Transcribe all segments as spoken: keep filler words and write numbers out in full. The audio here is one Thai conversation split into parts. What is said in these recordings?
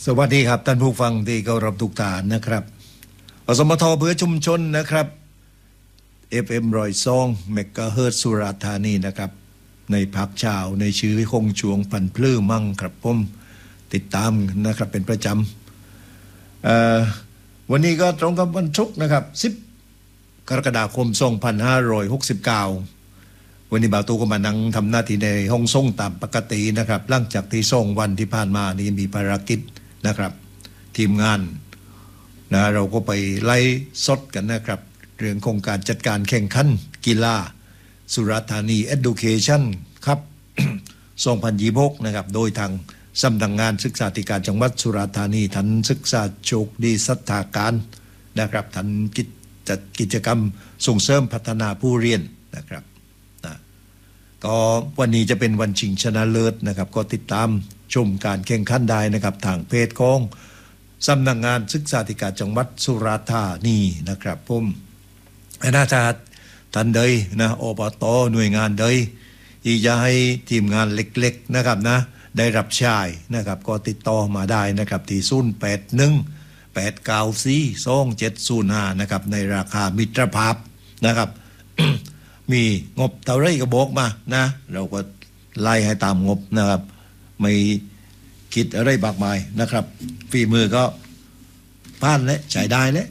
สวัสดีครับท่านผู้ฟังที่เคารพทุกท่านนะครับอสมทเพื่อชุมชนนะครับ เอฟ เอ็ม ร้อยสองเมกะเฮิรตซ์สุราษฎร์ธานีนะครับในภาคเช้าในชื่อคงชวงพันพลื้มั่งครับผมติดตามนะครับเป็นประจำวันนี้ก็ตรงกับวันศุกร์นะครับสิบกรกฎาคมสองพันห้าร้อยหกสิบเก้าวันนี้บ่าวตูก็มานั่งทำหน้าที่ในห้องส่งตามปกตินะครับหลังจากที่ส่งวันที่ผ่านมานี่มีภารกิจนะครับทีมงานนะเราก็ไปไล่สดกันนะครับเรื่องโครงการจัดการแข่งขันกีฬาสุราษฎร์ธานี Education ครับ สองพันยี่สิบหกนะครับโดยทางสำนักงานศึกษาธิการจังหวัดสุราษฎร์ธานีท่านศึกษาโชคดีสัทธาการนะครับท่านจัดกิจกรรมส่งเสริมพัฒนาผู้เรียนนะครับนะก็วันนี้จะเป็นวันชิงชนะเลิศนะครับก็ติดตามชมการแข่งขันได้นะครับทางเพจของสำนักงานศึกษาธิการจังหวัดสุราษฎร์ธานีนะครับผมน่าจะท่านใดนะอบตหน่วยงานใดที่จะให้ทีมงานเล็กๆนะครับนะได้รับใช้นะครับก็ติดต่อมาได้นะครับที่ศูนย์ แปด หนึ่ง แปด เก้า สี่ สอง เจ็ด ศูนย์ ห้านะครับในราคามิตรภาพนะครับ มีงบเท่าไรก็บอกมานะเราก็ไล่ให้ตามงบนะครับไม่คิดอะไรมากมายนะครับฝีมือก็ผ่านและใช้ได้แล้ว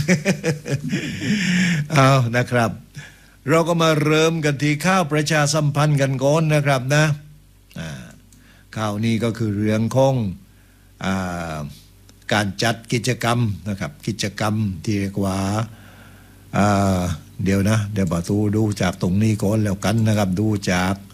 เอานะครับเราก็มาเริ่มกันที่ข้าวประชาสัมพันธ์กันก่อนนะครับนะข่าวนี้ก็คือเรื่องของอาการจัดกิจกรรมนะครับกิจกรรมที่เรียกว่าเดี๋ยวนะเดี๋ยวประตูดูจากตรงนี้ก่อนแล้วกันนะครับดูจาก